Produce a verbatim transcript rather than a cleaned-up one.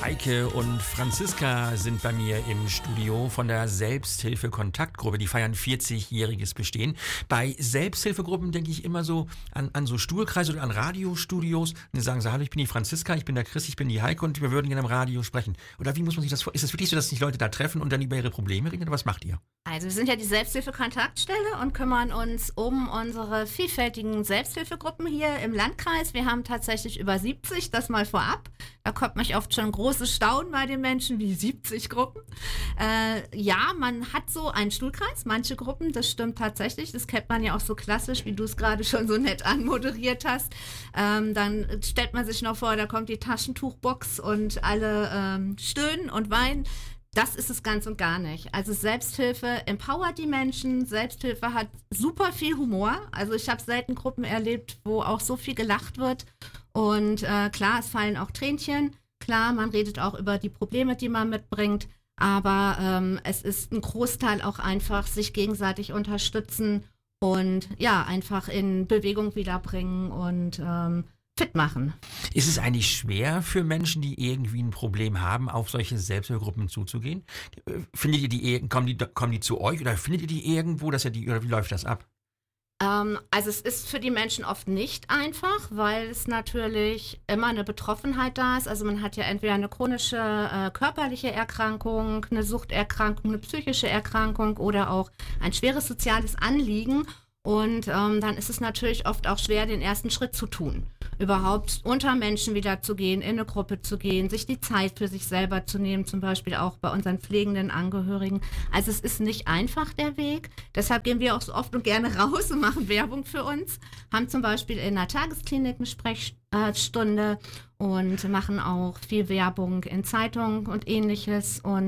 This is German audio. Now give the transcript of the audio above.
Heike und Franziska sind bei mir im Studio von der Selbsthilfe-Kontaktgruppe. Die feiern vierzigjähriges Bestehen. Bei Selbsthilfegruppen denke ich immer so an, an so Stuhlkreise oder an Radiostudios. Und die sagen so, hallo, ich bin die Franziska, ich bin der Chris, ich bin die Heike und wir würden gerne im Radio sprechen. Oder wie muss man sich das vorstellen? Ist es wirklich so, dass sich Leute da treffen und dann über ihre Probleme reden? Oder was macht ihr? Also wir sind ja die Selbsthilfe-Kontaktstelle und kümmern uns um unsere vielfältigen Selbsthilfegruppen hier im Landkreis. Wir haben tatsächlich über siebzig, das mal vorab. Da kommt mich oft schon großes Staunen bei den Menschen, wie siebzig Gruppen. Äh, ja, man hat so einen Stuhlkreis, manche Gruppen, das stimmt tatsächlich. Das kennt man ja auch so klassisch, wie du es gerade schon so nett anmoderiert hast. Ähm, dann stellt man sich noch vor, da kommt die Taschentuchbox und alle ähm, stöhnen und weinen. Das ist es ganz und gar nicht. Also Selbsthilfe empowert die Menschen. Selbsthilfe hat super viel Humor. Also ich habe selten Gruppen erlebt, wo auch so viel gelacht wird. Und äh, klar, es fallen auch Tränchen. Klar, man redet auch über die Probleme, die man mitbringt. Aber ähm, es ist ein Großteil auch einfach sich gegenseitig unterstützen und ja, einfach in Bewegung wiederbringen und ähm, fit machen. Ist es eigentlich schwer für Menschen, die irgendwie ein Problem haben, auf solche Selbsthilfegruppen zuzugehen? Findet ihr die, kommen die, kommen die zu euch oder findet ihr die irgendwo, dass ihr die, oder wie läuft das ab? Ähm, also es ist für die Menschen oft nicht einfach, weil es natürlich immer eine Betroffenheit da ist. Also man hat ja entweder eine chronische äh, körperliche Erkrankung, eine Suchterkrankung, eine psychische Erkrankung oder auch ein schweres soziales Anliegen. Und ähm, dann ist es natürlich oft auch schwer, den ersten Schritt zu tun. Überhaupt unter Menschen wieder zu gehen, in eine Gruppe zu gehen, sich die Zeit für sich selber zu nehmen, zum Beispiel auch bei unseren pflegenden Angehörigen. Also es ist nicht einfach der Weg. Deshalb gehen wir auch so oft und gerne raus und machen Werbung für uns. Haben zum Beispiel in der Tagesklinik eine Sprechstunde und machen auch viel Werbung in Zeitungen und ähnliches. Und